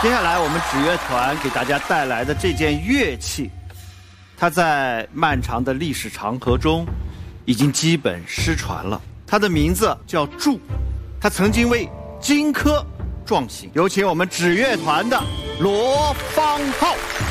接下来我们指乐团给大家带来的这件乐器，它在漫长的历史长河中已经基本失传了。它的名字叫柱，它曾经为荆轲壮行。有请我们指乐团的罗方浩。